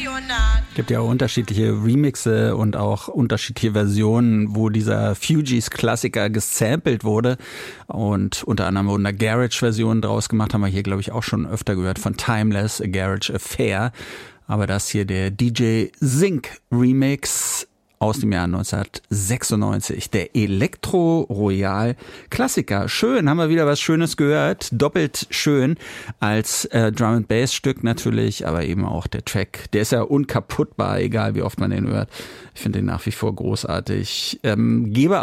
Gibt ja auch unterschiedliche Remixe und auch unterschiedliche Versionen, wo dieser Fugees-Klassiker gesampelt wurde. Und unter anderem wurden da Garage-Versionen draus gemacht, haben wir hier, glaube ich, auch schon öfter gehört, von Timeless, A Garage Affair. Aber das hier der DJ Zinc Remix aus dem Jahr 1996, der Elektro Royal Klassiker. Schön, haben wir wieder was Schönes gehört, doppelt schön als Drum and Bass Stück natürlich, aber eben auch der Track, der ist ja unkaputtbar, egal wie oft man den hört. Ich finde den nach wie vor großartig. Gebe